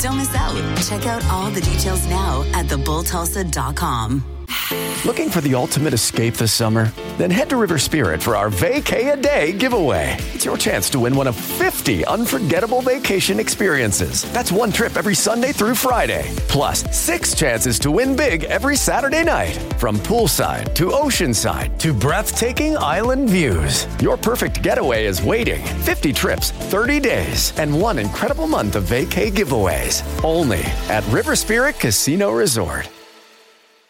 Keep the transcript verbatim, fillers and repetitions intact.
Don't miss out. Check out all the details now at the bull tulsa dot com. Looking for the ultimate escape this summer? Then head to River Spirit for our Vacay-A-Day giveaway. It's your chance to win one of fifty unforgettable vacation experiences. That's one trip every Sunday through Friday. Plus, six chances to win big every Saturday night. From poolside to oceanside to breathtaking island views. Your perfect getaway is waiting. fifty trips, thirty days, and one incredible month of vacay giveaways. Only at River Spirit Casino Resort.